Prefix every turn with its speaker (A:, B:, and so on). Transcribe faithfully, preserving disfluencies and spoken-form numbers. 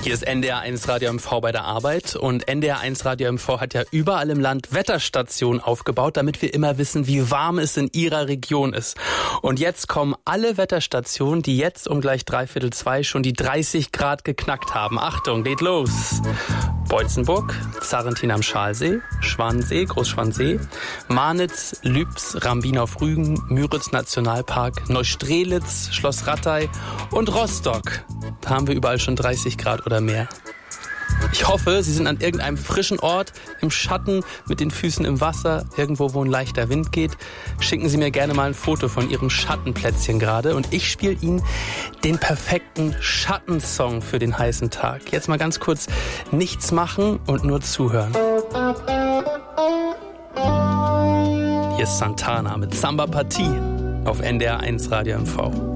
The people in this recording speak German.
A: Hier ist N D R eins Radio M V bei der Arbeit und N D R eins Radio M V hat ja überall im Land Wetterstationen aufgebaut, damit wir immer wissen, wie warm es in Ihrer Region ist. Und jetzt kommen alle Wetterstationen, die jetzt um gleich dreiviertel zwei schon die dreißig Grad geknackt haben. Achtung, geht los! Beutzenburg, Zarrentin am Schalsee, Schwansee, Großschwansee, Marnitz, Lübs, Rambin auf Rügen, Müritz Nationalpark, Neustrelitz, Schloss Rattay und Rostock. Da haben wir überall schon dreißig Grad oder mehr. Ich hoffe, Sie sind an irgendeinem frischen Ort, im Schatten, mit den Füßen im Wasser, irgendwo, wo ein leichter Wind geht. Schicken Sie mir gerne mal ein Foto von Ihrem Schattenplätzchen gerade und ich spiele Ihnen den perfekten Schattensong für den heißen Tag. Jetzt mal ganz kurz nichts machen und nur zuhören. Hier ist Santana mit Samba Partie auf N D R eins Radio M V.